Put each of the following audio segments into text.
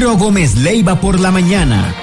Ciro Gómez Leiva por la mañana.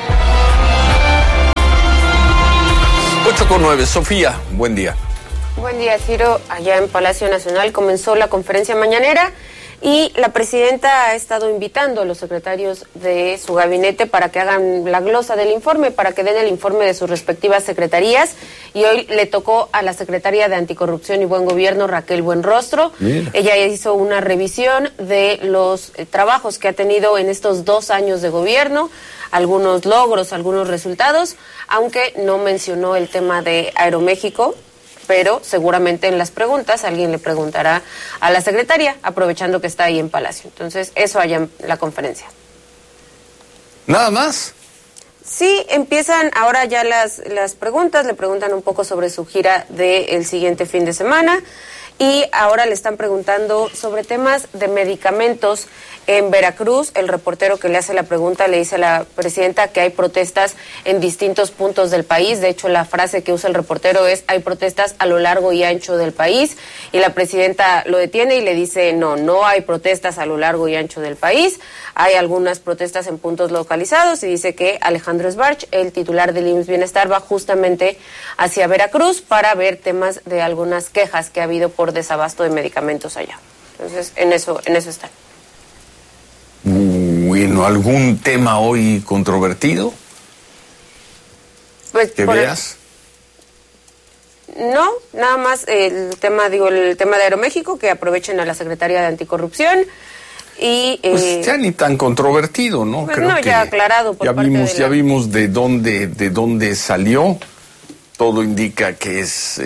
8:09. Sofía, buen día. Buen día, Ciro. Allá en Palacio Nacional comenzó la conferencia mañanera y la presidenta ha estado invitando a los secretarios de su gabinete para que hagan la glosa del informe, para que den el informe de sus respectivas secretarías. Y hoy le tocó a la secretaria de Anticorrupción y Buen Gobierno, Raquel Buenrostro. Mira. Ella hizo una revisión de los trabajos que ha tenido en estos 2 años de gobierno, algunos logros, algunos resultados, aunque no mencionó el tema de Aeroméxico, pero seguramente en las preguntas alguien le preguntará a la secretaria, aprovechando que está ahí en Palacio. Entonces, eso allá en la conferencia. ¿Nada más? Sí, empiezan ahora ya las preguntas, le preguntan un poco sobre su gira del siguiente fin de semana y ahora le están preguntando sobre temas de medicamentos en Veracruz. El reportero que le hace la pregunta le dice a la presidenta que hay protestas en distintos puntos del país. De hecho, la frase que usa el reportero es: hay protestas a lo largo y ancho del país. Y la presidenta lo detiene y le dice: no hay protestas a lo largo y ancho del país. Hay algunas protestas en puntos localizados, y dice que Alejandro Sbarch, el titular del IMSS Bienestar, va justamente hacia Veracruz para ver temas de algunas quejas que ha habido por desabasto de medicamentos allá. Entonces, en eso están. Bueno, ¿algún tema hoy controvertido? Pues, ¿Que veas? No, nada más el tema de Aeroméxico, que aprovechen a la secretaria de Anticorrupción. Y pues ya ni tan controvertido, ¿no? Pues creo no, que ya aclarado por parte de ya vimos de dónde salió. Todo indica que es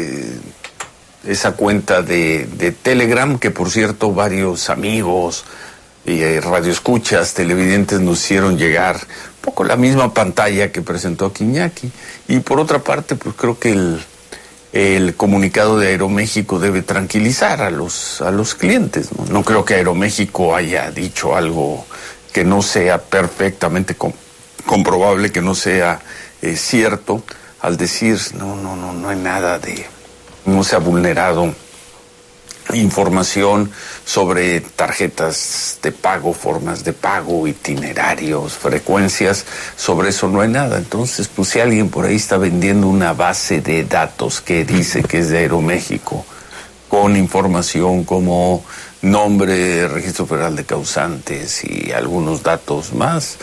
esa cuenta de Telegram, que por cierto varios amigos y radioescuchas, televidentes nos hicieron llegar un poco la misma pantalla que presentó aquí Iñaki. Y por otra parte, pues creo que el comunicado de Aeroméxico debe tranquilizar a los clientes, ¿no? No creo que Aeroméxico haya dicho algo que no sea perfectamente comprobable, que no sea cierto, al decir no hay nada no se ha vulnerado información sobre tarjetas de pago, formas de pago, itinerarios, frecuencias. Sobre eso no hay nada. Entonces, pues si alguien por ahí está vendiendo una base de datos que dice que es de Aeroméxico, con información como nombre, registro federal de causantes y algunos datos más,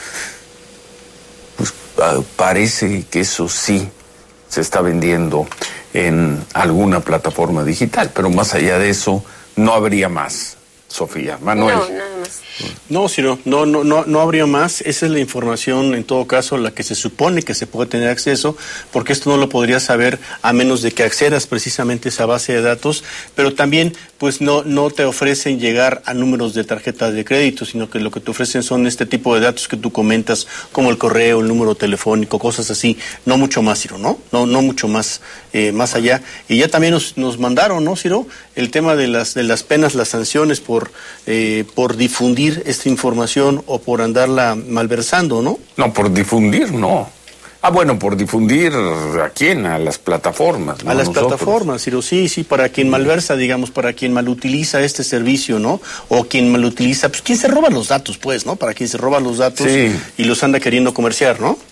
pues parece que eso sí se está vendiendo en alguna plataforma digital, pero más allá de eso no habría más. Sofía, Manuel. No, nada más. No, Ciro, no habría más. Esa es la información, en todo caso, la que se supone que se puede tener acceso, porque esto no lo podrías saber a menos de que accedas precisamente a esa base de datos, pero también, pues no te ofrecen llegar a números de tarjetas de crédito, sino que lo que te ofrecen son este tipo de datos que tú comentas, como el correo, el número telefónico, cosas así. No mucho más, Ciro, ¿no? No mucho más, más allá. Y ya también nos mandaron, ¿no, Ciro? El tema de las penas, las sanciones por difundir esta información o por andarla malversando, ¿no? No, por difundir, no. Bueno, por difundir, ¿a quién? A las plataformas, ¿no? A las plataformas, Ciro, sí, para quien malversa, digamos, para quien malutiliza este servicio, ¿no? O quien malutiliza, pues quien se roba los datos, pues, ¿no? Para quien se roba los datos y los anda queriendo comerciar, ¿no?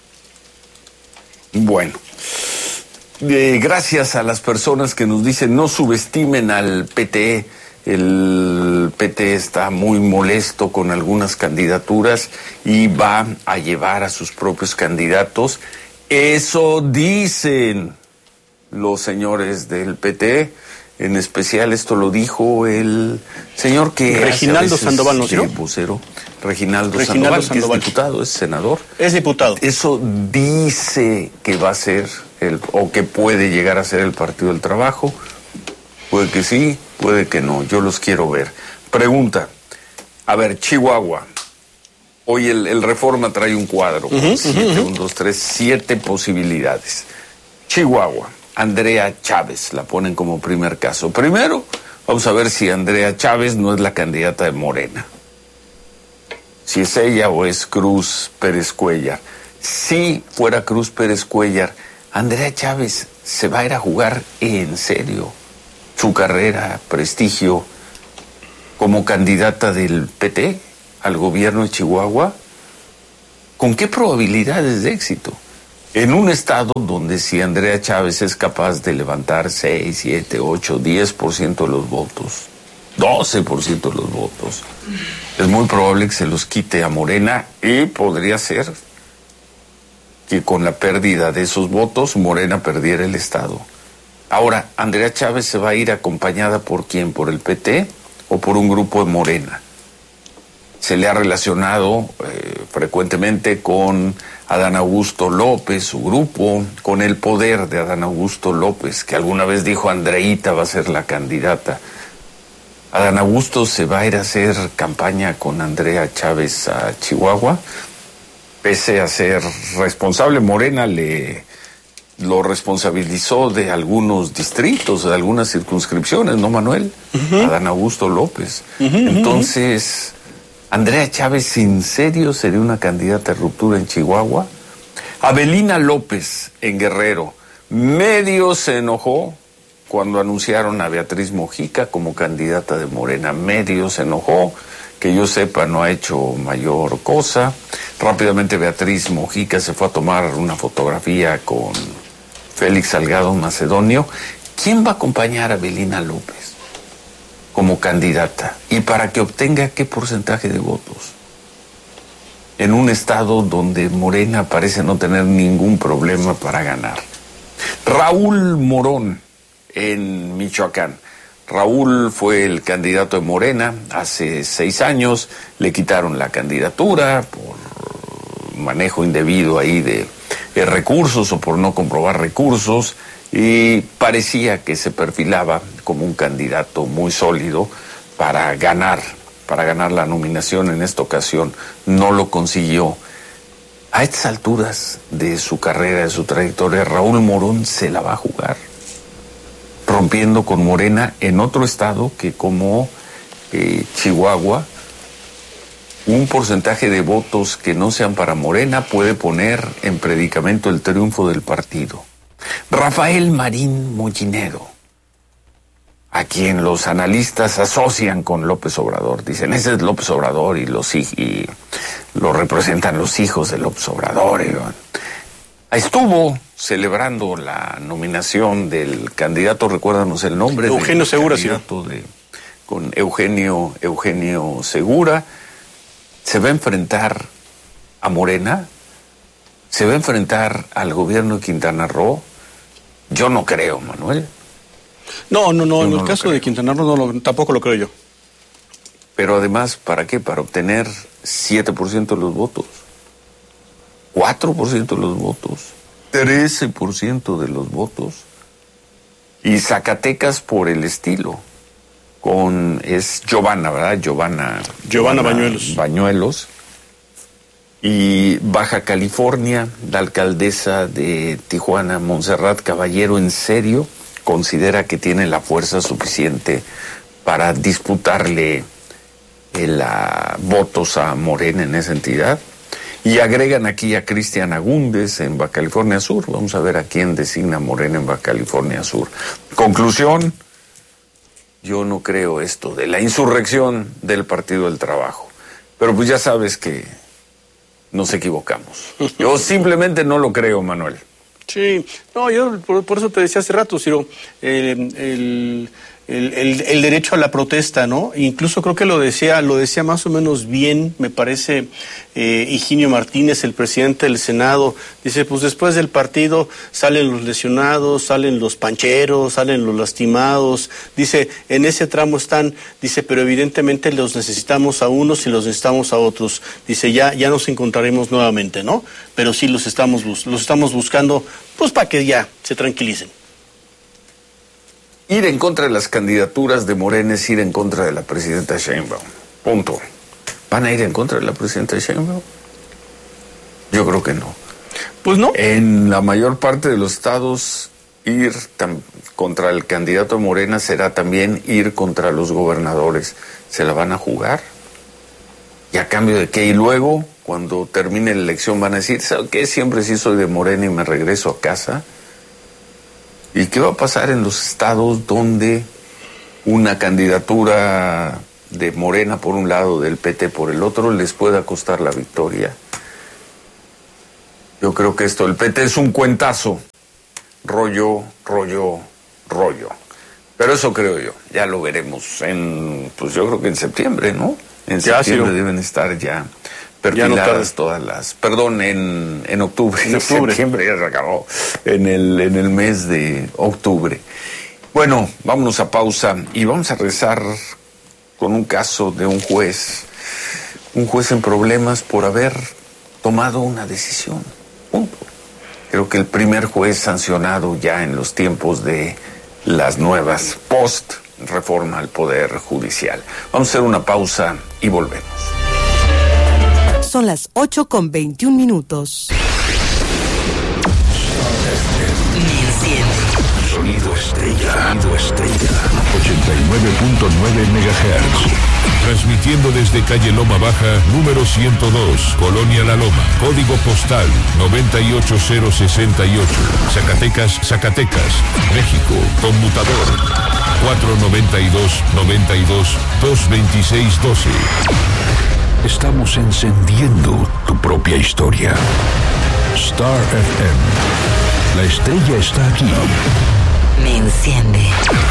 Bueno. Gracias a las personas que nos dicen no subestimen al PT. El PT está muy molesto con algunas candidaturas y va a llevar a sus propios candidatos. Eso dicen los señores del PT. En especial esto lo dijo el señor que Reginaldo Sandoval, ¿no? Vocero. Reginaldo Sandoval, que es diputado, es senador. Es diputado. Eso dice que va a ser o que puede llegar a ser el Partido del Trabajo. Puede que sí, puede que no. Yo los quiero ver. Pregunta. A ver, Chihuahua. Hoy el Reforma trae un cuadro con 7 posibilidades. Chihuahua. Andrea Chávez, la ponen como primer caso. Primero, vamos a ver si Andrea Chávez no es la candidata de Morena. Si es ella o es Cruz Pérez Cuéllar. Si fuera Cruz Pérez Cuéllar, Andrea Chávez se va a ir a jugar en serio su carrera, prestigio, como candidata del PT al gobierno de Chihuahua. ¿Con qué probabilidades de éxito? En un estado donde si Andrea Chávez es capaz de levantar 6, 7, 8, 10% de los votos, 12% de los votos, es muy probable que se los quite a Morena y podría ser que con la pérdida de esos votos Morena perdiera el estado. Ahora, ¿Andrea Chávez se va a ir acompañada por quién? ¿Por el PT o por un grupo de Morena? Se le ha relacionado frecuentemente con Adán Augusto López, su grupo, con el poder de Adán Augusto López, que alguna vez dijo Andreita va a ser la candidata. Adán Augusto se va a ir a hacer campaña con Andrea Chávez a Chihuahua, pese a ser responsable. Morena lo responsabilizó de algunos distritos, de algunas circunscripciones, ¿no, Manuel? Adán Augusto López. Entonces, Andrea Chávez, ¿en serio sería una candidata de ruptura en Chihuahua? Avelina López, en Guerrero, medio se enojó cuando anunciaron a Beatriz Mojica como candidata de Morena. Medio se enojó, que yo sepa no ha hecho mayor cosa. Rápidamente Beatriz Mojica se fue a tomar una fotografía con Félix Salgado Macedonio. ¿Quién va a acompañar a Avelina López como candidata? ¿Y para que obtenga qué porcentaje de votos? En un estado donde Morena parece no tener ningún problema para ganar. Raúl Morón, en Michoacán. Raúl fue el candidato de Morena hace 6 años, le quitaron la candidatura por manejo indebido ahí de recursos o por no comprobar recursos, y parecía que se perfilaba como un candidato muy sólido para ganar la nominación. En esta ocasión no lo consiguió. A estas alturas de su carrera, de su trayectoria, Raúl Morón se la va a jugar, rompiendo con Morena en otro estado que como Chihuahua, un porcentaje de votos que no sean para Morena puede poner en predicamento el triunfo del partido. Rafael Marín Mollinedo, a quien los analistas asocian con López Obrador, dicen ese es López Obrador y lo representan los hijos de López Obrador. Estuvo celebrando la nominación del candidato, recuérdanos el nombre. Eugenio Segura, sí. Con Eugenio Segura. Se va a enfrentar a Morena, se va a enfrentar al gobierno de Quintana Roo. Yo no creo, Manuel. No, en el caso de Quintana Roo tampoco lo creo yo. Pero además, ¿para qué? Para obtener 7% de los votos, 4% de los votos, 13% de los votos. Y Zacatecas por el estilo. Es Giovanna, ¿verdad? Giovanna Bañuelos. Y Baja California, la alcaldesa de Tijuana, Montserrat Caballero, ¿en serio considera que tiene la fuerza suficiente para disputarle votos a Morena en esa entidad? Y agregan aquí a Cristian Agúndez en Baja California Sur. Vamos a ver a quién designa Morena en Baja California Sur. Conclusión, yo no creo esto de la insurrección del Partido del Trabajo. Pero pues ya sabes que nos equivocamos. Yo simplemente no lo creo, Manuel. Sí, no, yo por eso te decía hace rato, Ciro, el derecho a la protesta, ¿no? Incluso creo que lo decía más o menos bien, me parece, Higinio Martínez, el presidente del Senado. Dice, pues después del partido salen los lesionados, salen los pancheros, salen los lastimados. Dice, en ese tramo están, dice, pero evidentemente los necesitamos a unos y los necesitamos a otros. Dice, ya nos encontraremos nuevamente, ¿no? Pero sí los estamos buscando, pues para que ya se tranquilicen. Ir en contra de las candidaturas de Morena es ir en contra de la presidenta Sheinbaum. Punto. ¿Van a ir en contra de la presidenta Sheinbaum? Yo creo que no. Pues no. En la mayor parte de los estados, ir contra el candidato de Morena será también ir contra los gobernadores. ¿Se la van a jugar? ¿Y a cambio de qué? Y luego, cuando termine la elección, van a decir, ¿sabes qué? Siempre sí soy de Morena y me regreso a casa. ¿Y qué va a pasar en los estados donde una candidatura de Morena por un lado, del PT por el otro, les pueda costar la victoria? Yo creo que el PT es un cuentazo. Rollo. Pero eso creo yo. Ya lo veremos yo creo que en septiembre, ¿no? En septiembre deben estar ya perfiladas todas las... Perdón, en octubre. En septiembre ya se acabó. En el mes de octubre. Bueno, vámonos a pausa y vamos a regresar con un caso de un juez en problemas por haber tomado una decisión. Punto. Creo que el primer juez sancionado ya en los tiempos de las nuevas post-reforma al Poder Judicial. Vamos a hacer una pausa y volvemos. Son las 8:21. Sonido estrella. 89.9 MHz. Transmitiendo desde calle Loma Baja, número 102, Colonia La Loma, código postal 98068, Zacatecas, México, conmutador 492-92-226-12. Estamos encendiendo tu propia historia. Star FM. La estrella está aquí. Me enciende.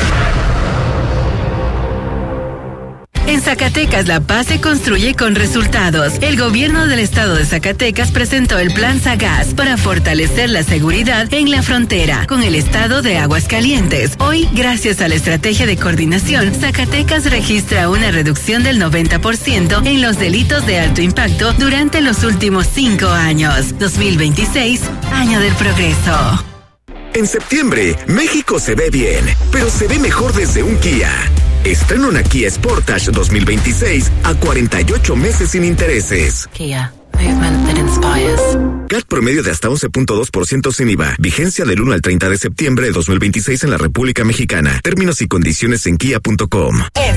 En Zacatecas, la paz se construye con resultados. El gobierno del estado de Zacatecas presentó el Plan Zagas para fortalecer la seguridad en la frontera con el estado de Aguascalientes. Hoy, gracias a la estrategia de coordinación, Zacatecas registra una reducción del 90% en los delitos de alto impacto durante los últimos 5 años. 2026, año del progreso. En septiembre, México se ve bien, pero se ve mejor desde un Kia. Estrena una Kia Sportage 2026 a 48 meses sin intereses. Kia, movement that inspires. CAT promedio de hasta 11.2% sin IVA. Vigencia del 1 al 30 de septiembre de 2026 en la República Mexicana. Términos y condiciones en kia.com.